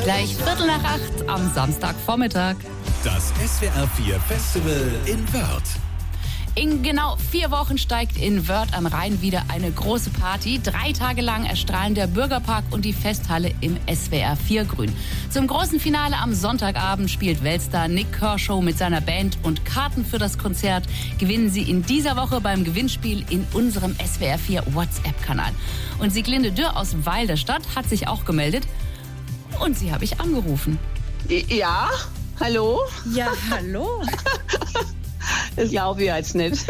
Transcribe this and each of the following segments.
Gleich 7:45 am Samstagvormittag. Das SWR 4 Festival in Wörth. In genau 4 Wochen steigt in Wörth am Rhein wieder eine große Party. 3 Tage lang erstrahlen der Bürgerpark und die Festhalle im SWR 4 Grün. Zum großen Finale am Sonntagabend spielt Weltstar Nik Kershaw mit seiner Band und Karten für das Konzert gewinnen Sie in dieser Woche beim Gewinnspiel in unserem SWR 4 WhatsApp-Kanal. Und Sieglinde Dürr aus Weil der Stadt hat sich auch gemeldet und sie habe ich angerufen. Ja, hallo? Ja, hallo. Das glaube ich jetzt nicht.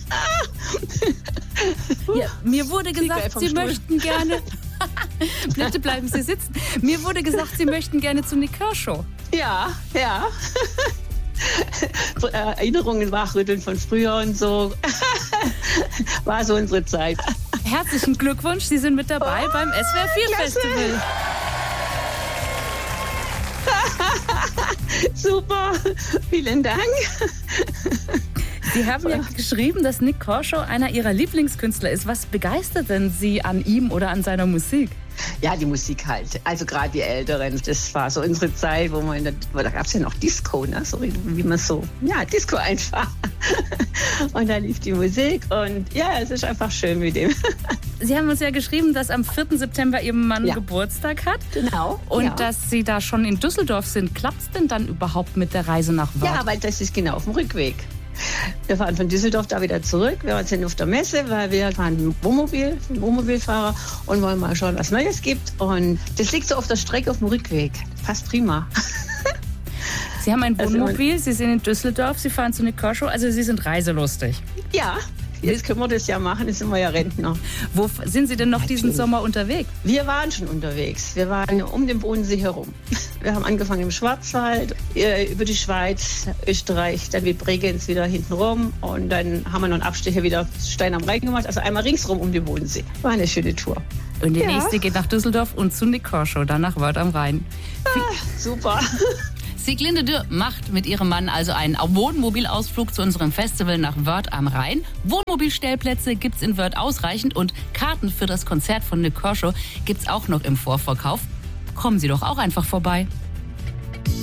Ja, mir wurde gesagt, Sie möchten gerne... Bitte bleiben Sie sitzen. Mir wurde gesagt, Sie möchten gerne zu Nik Kershaw. Ja. Erinnerungen wachrütteln von früher und so. War so unsere Zeit. Herzlichen Glückwunsch, Sie sind mit dabei beim SWR 4 Festival. Super, vielen Dank. Sie haben ja geschrieben, dass Nik Kershaw einer Ihrer Lieblingskünstler ist. Was begeistert denn Sie an ihm oder an seiner Musik? Ja, die Musik halt. Also gerade die Älteren. Das war so unsere Zeit, wo da gab es ja noch Disco, ne? So wie man so, ja, Disco einfach. Und da lief die Musik und ja, es ist einfach schön mit dem. Sie haben uns ja geschrieben, dass am 4. September Ihr Mann Geburtstag hat. Genau. Und dass Sie da schon in Düsseldorf sind. Klappt es denn dann überhaupt mit der Reise nach Wörth? Ja, weil das ist genau auf dem Rückweg. Wir fahren von Düsseldorf da wieder zurück. Wir sind auf der Messe, weil wir fahren mit dem Wohnmobilfahrer und wollen mal schauen, was Neues gibt. Und das liegt so auf der Strecke auf dem Rückweg. Passt prima. Sie haben ein Wohnmobil, Sie sind in Düsseldorf, Sie fahren zu Nik Kershaw, also Sie sind reiselustig. Ja, jetzt können wir das ja machen, jetzt sind wir ja Rentner. Wo sind Sie denn noch diesen Sommer unterwegs? Wir waren schon unterwegs. Wir waren um den Bodensee herum. Wir haben angefangen im Schwarzwald, über die Schweiz, Österreich, dann mit Bregenz wieder hinten rum und dann haben wir noch einen Abstecher wieder Stein am Rhein gemacht, also einmal ringsrum um den Bodensee. War eine schöne Tour. Und die nächste geht nach Düsseldorf und zu Nik Kershaw, dann nach Wörth am Rhein. Super. Sieglinde Dürr macht mit ihrem Mann also einen Wohnmobilausflug zu unserem Festival nach Wörth am Rhein. Wohnmobilstellplätze gibt's in Wörth ausreichend und Karten für das Konzert von Nik Kershaw gibt's auch noch im Vorverkauf. Kommen Sie doch auch einfach vorbei.